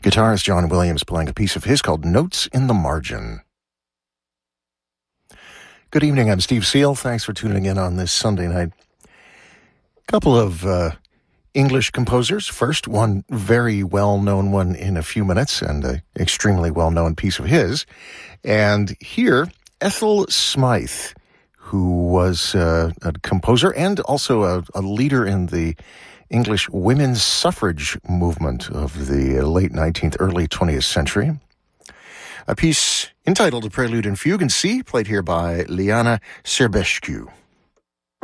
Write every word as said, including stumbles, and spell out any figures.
Guitarist John Williams playing a piece of his called Notes in the Margin. Good evening, I'm Steve Seal. Thanks for tuning in on this Sunday night. A couple of uh, English composers. First, one very well-known one in a few minutes, and an extremely well-known piece of his. And here, Ethel Smythe, who was uh, a composer and also a, a leader in the English women's suffrage movement of the late nineteenth, early twentieth century. A piece entitled A Prelude in Fugue in C, played here by Liana Serbescu.